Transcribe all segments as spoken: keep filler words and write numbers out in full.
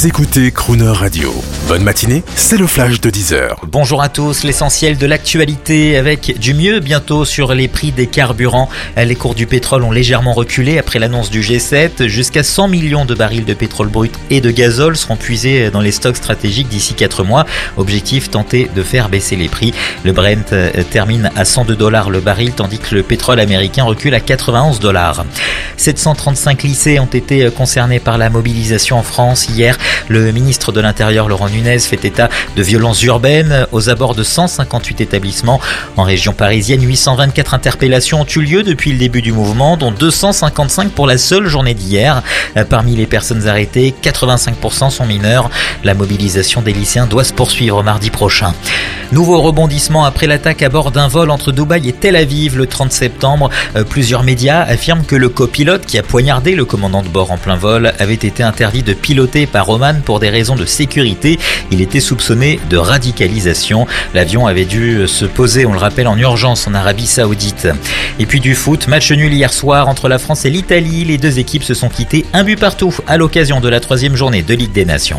Vous écoutez Crooner Radio. Bonne matinée, c'est le flash de dix heures. Bonjour à tous, l'essentiel de l'actualité avec du mieux bientôt sur les prix des carburants. Les cours du pétrole ont légèrement reculé après l'annonce du G sept. Jusqu'à cent millions de barils de pétrole brut et de gazole seront puisés dans les stocks stratégiques d'ici quatre mois. Objectif, tenter de faire baisser les prix. Le Brent termine à cent deux dollars le baril tandis que le pétrole américain recule à quatre-vingt-onze dollars. sept cent trente-cinq lycées ont été concernés par la mobilisation en France. Hier, le ministre de l'Intérieur Laurent Nunez fait état de violences urbaines aux abords de cent cinquante-huit établissements. En région parisienne, huit cent vingt-quatre interpellations ont eu lieu depuis le début du mouvement, dont deux cent cinquante-cinq pour la seule journée d'hier. Parmi les personnes arrêtées, quatre-vingt-cinq pour cent sont mineurs. La mobilisation des lycéens doit se poursuivre mardi prochain. Nouveau rebondissement après l'attaque à bord d'un vol entre Dubaï et Tel Aviv le trente septembre. Plusieurs médias affirment que le copilote qui a poignardé le commandant de bord en plein vol avait été interdit de piloter par Oman pour des raisons de sécurité. Il était soupçonné de radicalisation. L'avion avait dû se poser, on le rappelle, en urgence en Arabie Saoudite. Et puis du foot, match nul hier soir entre la France et l'Italie. Les deux équipes se sont quittées un but partout à l'occasion de la troisième journée de Ligue des Nations.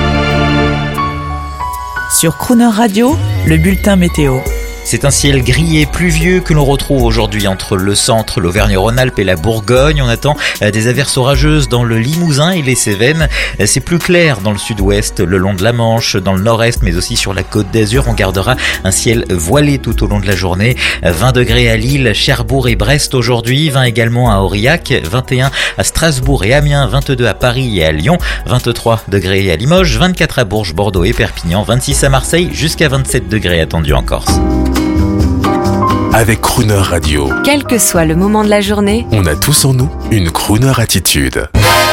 Sur Crooner Radio, le bulletin météo. C'est un ciel gris et pluvieux que l'on retrouve aujourd'hui entre le centre, l'Auvergne-Rhône-Alpes et la Bourgogne. On attend des averses orageuses dans le Limousin et les Cévennes. C'est plus clair dans le sud-ouest, le long de la Manche, dans le nord-est, mais aussi sur la Côte d'Azur. On gardera un ciel voilé tout au long de la journée. vingt degrés à Lille, Cherbourg et Brest aujourd'hui, vingt également à Aurillac, vingt et un à Strasbourg et Amiens, vingt-deux à Paris et à Lyon, vingt-trois degrés à Limoges, vingt-quatre à Bourges, Bordeaux et Perpignan, vingt-six à Marseille, jusqu'à vingt-sept degrés attendus en Corse. Avec Crooner Radio, quel que soit le moment de la journée, on a tous en nous une Crooner attitude.